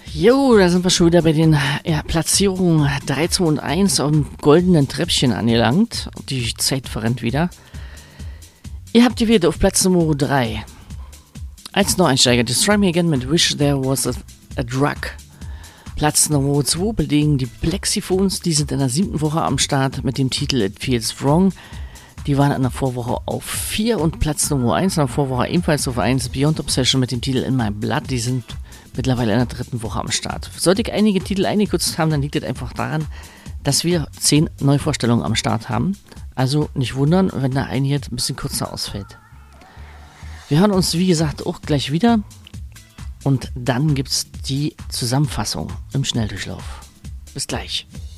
Jo, da sind wir schon wieder bei den Platzierungen 3, 2 und 1 auf dem goldenen Treppchen angelangt. Die Zeit verrennt wieder. Ihr habt die wieder auf Platz Nummer 3. Als Neueinsteiger, Destroy Me Again mit Wish There Was a Drug. Platz Nummer 2 belegen die Plexiphones, die sind in der 7. Woche am Start mit dem Titel It Feels Wrong. Die waren in der Vorwoche auf 4 und Platz Nummer 1 in der Vorwoche ebenfalls auf 1 Beyond Obsession mit dem Titel In My Blood. Die sind mittlerweile in der 3. Woche am Start. Sollte ich einige Titel eingekürzt haben, dann liegt das einfach daran, dass wir 10 Neuvorstellungen am Start haben. Also nicht wundern, wenn da einige ein bisschen kürzer ausfällt. Wir hören uns, wie gesagt, auch gleich wieder. Und dann gibt es die Zusammenfassung im Schnelldurchlauf. Bis gleich.